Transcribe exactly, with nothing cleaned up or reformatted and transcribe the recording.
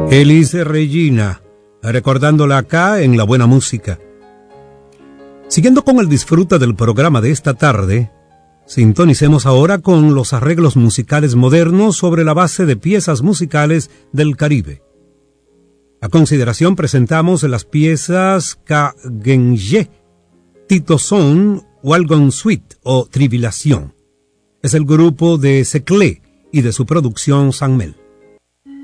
Elis Regina, recordándola acá en La Buena Música. Siguiendo con el disfrute del programa de esta tarde, sintonicemos ahora con los arreglos musicales modernos sobre la base de piezas musicales del Caribe. A consideración presentamos las piezas Kagenje, Tito Son, Walgon Suite o Tribulación. Es el grupo de Seclé y de su producción San Mel.